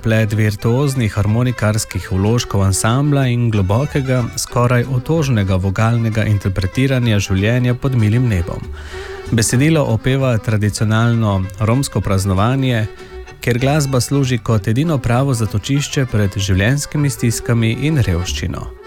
preplet virtuoznih harmonikarskih vložkov ansambla in globokega, skoraj otožnega vogalnega interpretiranja življenja pod milim nebom. Besedilo opeva tradicionalno romsko praznovanje, kjer glasba služi kot edino pravo zatočišče pred življenjskimi stiskami in revščino.